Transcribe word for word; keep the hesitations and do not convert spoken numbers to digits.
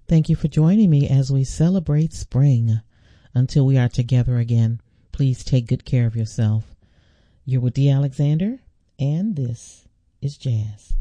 Thank you for joining me as we celebrate spring. Until we are together again, please take good care of yourself. You're with Dee Alexander, and this is Jazz.